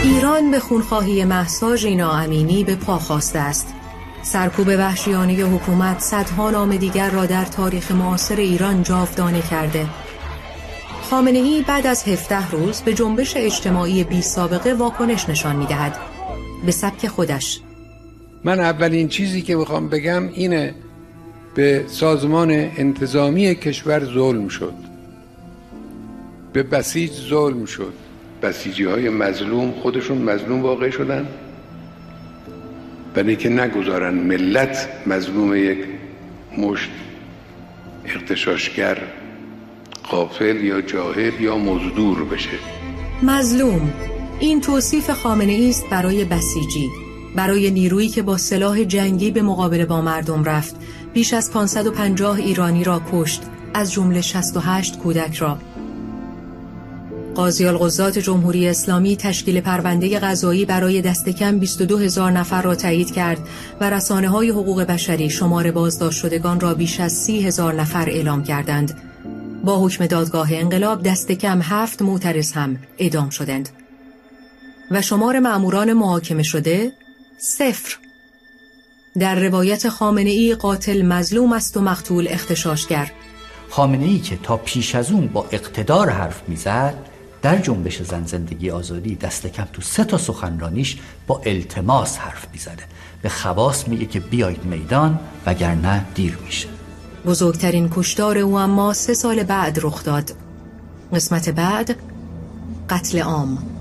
ایران به خونخواهی مهسا ژینا امینی به پا خواسته است. سرکوب وحشیانه حکومت صدها نام دیگر را در تاریخ معاصر ایران جاودانه کرده. خامنه‌ای بعد از 17 روز به جنبش اجتماعی بی سابقه واکنش نشان می‌دهد، به سبک خودش. من اولین چیزی که میخوام بگم اینه: به سازمان انتظامی کشور ظلم شد، به بسیج ظلم شد. بسیجی های مظلوم خودشون مظلوم واقع شدن، برای که نگذارن ملت مظلوم یک مشت اغتشاشگر غافل یا جاهل یا مزدور بشه. مظلوم، این توصیف خامنه‌ای است برای بسیجی، برای نیرویی که با سلاح جنگی به مقابله با مردم رفت، بیش از 550 ایرانی را کشت، از جمله 68 کودک را. قاضی القضات جمهوری اسلامی تشکیل پرونده قضایی برای دست کم 22,000 نفر را تایید کرد و رسانه‌های حقوق بشری شمار بازداشت شدگان را بیش از 30,000 نفر اعلام کردند. با حکم دادگاه انقلاب دست کم 7 معترض هم اعدام شدند و شمار مأموران محاکمه شده 0. در روایت خامنه‌ای قاتل مظلوم است و مقتول اغتشاشگر. خامنه‌ای که تا پیش از اون با اقتدار حرف میزد، در جنبش زن زندگی آزادی دست کم تو 3 تا سخنرانیش با التماس حرف میزده، به خواص میگه که بیایید میدان وگرنه دیر میشه. بزرگترین کشتار او اما 3 سال بعد رخ داد. قسمت بعد: قتل عام.